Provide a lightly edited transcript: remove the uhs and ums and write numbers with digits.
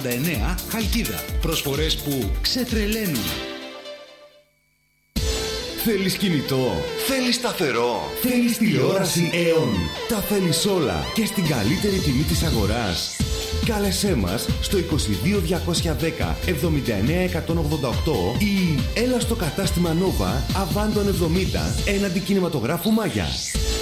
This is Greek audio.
49 Χαλκίδα. Προσφορές που ξετρελαίνουν. Θέλεις κινητό, θέλεις σταθερό, θέλεις τηλεόραση Aeon. Τα θέλεις όλα και στην καλύτερη τιμή της αγοράς. Κάλεσέ μας στο 22 210 79 188 ή έλα στο κατάστημα Nova Αβάντων 70 έναντι κινηματογράφου Μάγια.